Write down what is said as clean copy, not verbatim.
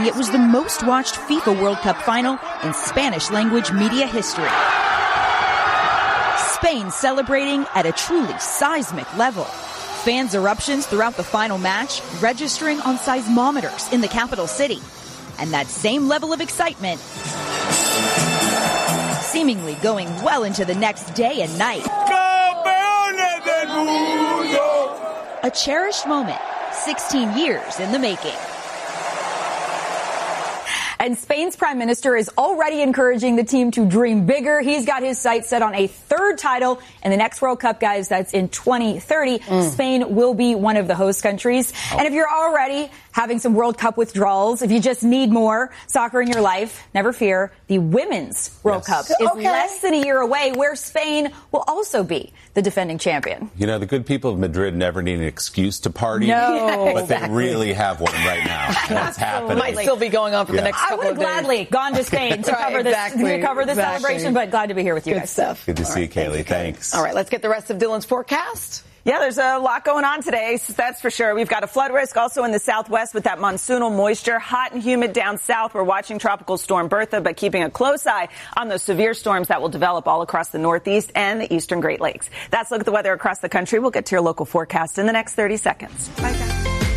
it was the most watched FIFA World Cup final in Spanish-language media history. Spain celebrating at a truly seismic level. Fans' eruptions throughout the final match registering on seismometers in the capital city. And that same level of excitement seemingly going well into the next day and night. A cherished moment, 16 years in the making. And Spain's prime minister is already encouraging the team to dream bigger. He's got his sights set on a third title in the next World Cup, guys. That's in 2030. Spain will be one of the host countries. And if you're already having some World Cup withdrawals, if you just need more soccer in your life, never fear. The Women's World Cup is less than a year away, where Spain will also be the defending champion. You know, the good people of Madrid never need an excuse to party. No. But they really have one right now. And it's happening. Might still be going on for the next I couple would of days. gladly gone to Spain to cover this celebration, but glad to be here with you guys. Stuff. Good to see you, Kaylee. Thanks. All right, let's get the rest of Dylan's forecast. Yeah, there's a lot going on today, that's for sure. We've got a flood risk also in the southwest with that monsoonal moisture. Hot and humid down south. We're watching Tropical Storm Bertha, but keeping a close eye on those severe storms that will develop all across the northeast and the eastern Great Lakes. That's a look at the weather across the country. We'll get to your local forecast in the next 30 seconds. Bye, guys.